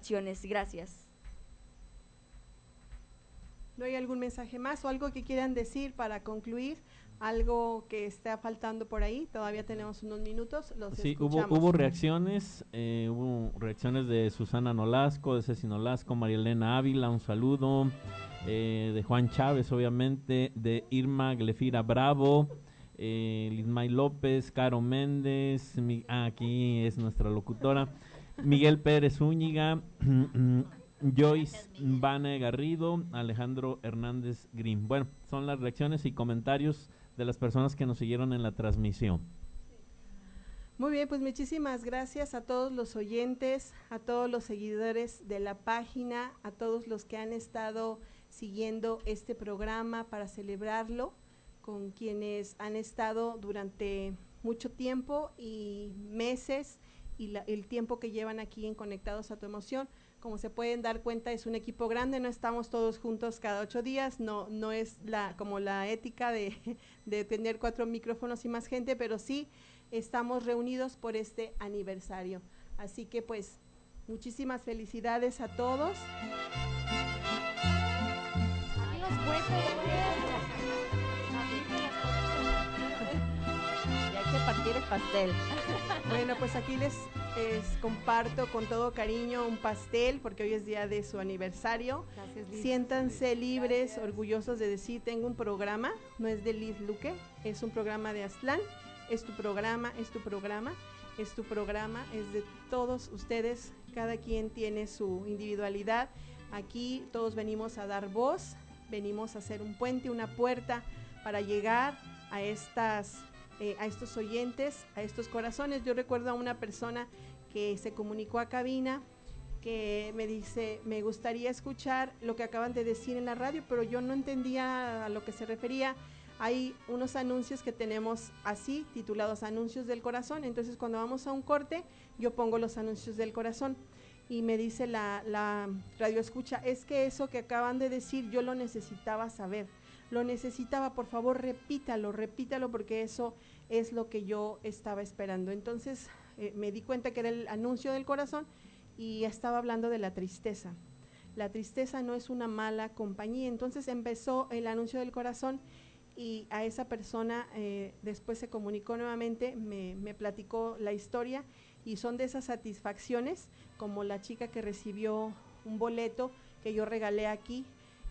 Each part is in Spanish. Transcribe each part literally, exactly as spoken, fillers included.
acciones. Gracias. ¿No hay algún mensaje más o algo que quieran decir para concluir? Algo que está faltando por ahí, todavía tenemos unos minutos, los Sí, escuchamos. hubo, hubo reacciones, eh, hubo reacciones de Susana Nolasco, de Ceci Nolasco, María Elena Ávila, un saludo, eh, de Juan Chávez, obviamente, de Irma Glefira Bravo, eh, Lismay López, Caro Méndez, mi, ah, aquí es nuestra locutora, Miguel Pérez Zúñiga, Joyce Vane Garrido, Alejandro Hernández Grimm. Bueno, son las reacciones y comentarios de las personas que nos siguieron en la transmisión. Muy bien, pues muchísimas gracias a todos los oyentes, a todos los seguidores de la página, a todos los que han estado siguiendo este programa para celebrarlo, con quienes han estado durante mucho tiempo y meses y la, el tiempo que llevan aquí en Conectados a tu Emoción. Como se pueden dar cuenta, es un equipo grande, no estamos todos juntos cada ocho días, no, no es la, como la ética de, de tener cuatro micrófonos y más gente, pero sí estamos reunidos por este aniversario. Así que pues muchísimas felicidades a todos. Y hay que partir el pastel. Bueno, pues aquí les es, comparto con todo cariño un pastel porque hoy es día de su aniversario. Gracias, Liz. Siéntanse libres, orgullosos de decir, tengo un programa, no es de Liz Luque, es un programa de Aztlán, es tu programa, es tu programa, es tu programa, es de todos ustedes, cada quien tiene su individualidad. Aquí todos venimos a dar voz, venimos a hacer un puente, una puerta para llegar a estas Eh, a estos oyentes, a estos corazones. Yo recuerdo a una persona que se comunicó a cabina, que me dice, me gustaría escuchar lo que acaban de decir en la radio, pero yo no entendía a lo que se refería. Hay unos anuncios que tenemos así, titulados Anuncios del Corazón, entonces cuando vamos a un corte, yo pongo los anuncios del corazón, y me dice la, la radio escucha, es que eso que acaban de decir, yo lo necesitaba saber, lo necesitaba, por favor repítalo, repítalo porque eso es lo que yo estaba esperando. Entonces eh, me di cuenta que era el anuncio del corazón y estaba hablando de la tristeza. La tristeza no es una mala compañía, entonces empezó el anuncio del corazón y a esa persona eh, después se comunicó nuevamente, me, me platicó la historia y son de esas satisfacciones como la chica que recibió un boleto que yo regalé aquí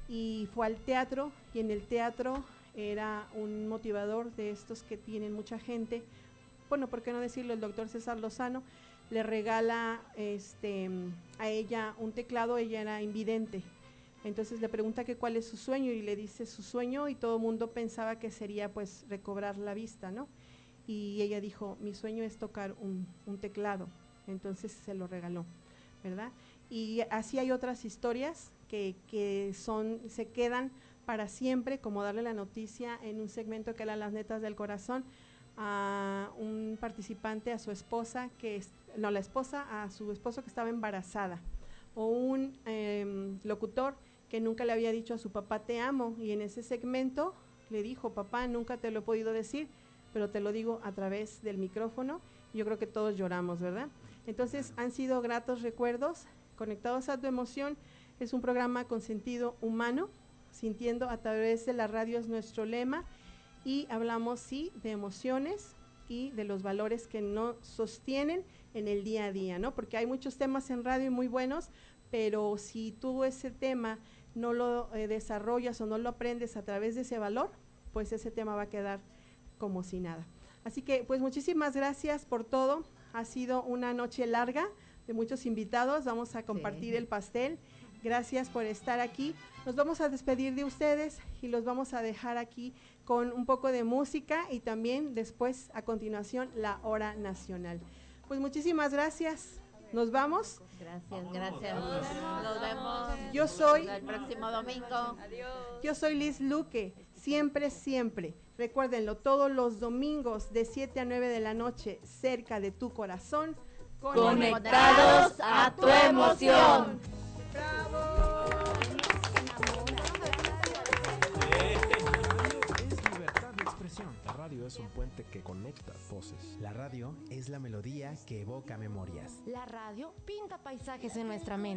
y fue al teatro y en el teatro era un motivador de estos que tienen mucha gente, bueno, ¿por qué no decirlo? El doctor César Lozano le regala este, a ella un teclado, ella era invidente, entonces le pregunta que cuál es su sueño y le dice su sueño y todo el mundo pensaba que sería pues recobrar la vista, ¿no? Y ella dijo, mi sueño es tocar un, un teclado, entonces se lo regaló, ¿verdad? Y así hay otras historias que, que son, se quedan para siempre, como darle la noticia en un segmento que era Las Netas del Corazón, a un participante, a su esposa, que es, no, la esposa, a su esposo que estaba embarazada, o un eh, locutor que nunca le había dicho a su papá te amo, y en ese segmento le dijo, papá, nunca te lo he podido decir, pero te lo digo a través del micrófono. Yo creo que todos lloramos, ¿verdad? Entonces han sido gratos recuerdos. Conectados a tu Emoción es un programa con sentido humano, sintiendo a través de la radio es nuestro lema, y hablamos sí de emociones y de los valores que nos sostienen en el día a día, ¿no? Porque hay muchos temas en radio muy buenos, pero si tú ese tema no lo eh, desarrollas o no lo aprendes a través de ese valor, pues ese tema va a quedar como si nada. Así que pues muchísimas gracias por todo, ha sido una noche larga de muchos invitados, vamos a compartir sí. el pastel, gracias por estar aquí, nos vamos a despedir de ustedes y los vamos a dejar aquí con un poco de música y también después a continuación la hora nacional. Pues muchísimas gracias, nos vamos. Gracias, gracias. Nos vemos. Yo soy el próximo domingo. Adiós. Yo soy Liz Luque, siempre, siempre. Recuérdenlo, todos los domingos de siete a nueve de la noche, cerca de tu corazón. Conectados a tu emoción. ¡Bravo! La radio es un puente que conecta voces. La radio es la melodía que evoca memorias. La radio pinta paisajes en nuestra mente.